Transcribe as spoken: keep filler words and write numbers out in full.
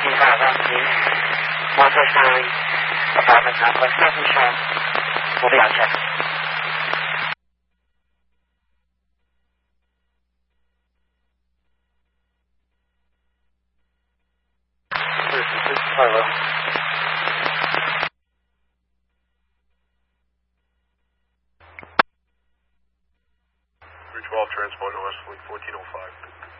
请大家请摩托上把门拿过三分钟，我不要钱。是是是，快了。 three twelve transponder Wesley fourteen oh five.